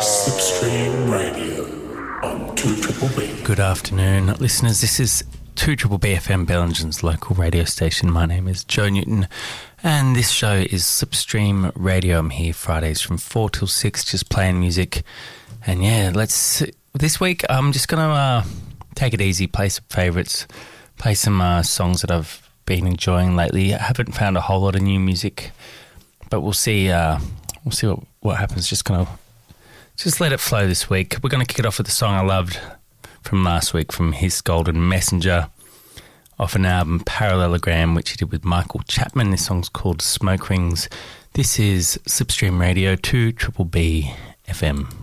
Slipstream Radio on 2BBB. Good afternoon, listeners. This is 2BBB FM, Bellingen's local radio station. My name is Joe Newton, and this show is Slipstream Radio. I'm here Fridays from 4 till 6, just playing music. And yeah, this week I'm just going to take it easy, play some favourites, play some songs that I've been enjoying lately. I haven't found a whole lot of new music, but we'll see what happens. Just let it flow this week. We're going to kick it off with the song I loved from last week from His Golden Messenger off an album Parallelogram, which he did with Michael Chapman. This song's called Smoke Rings. This is Slipstream Radio 2BBB FM.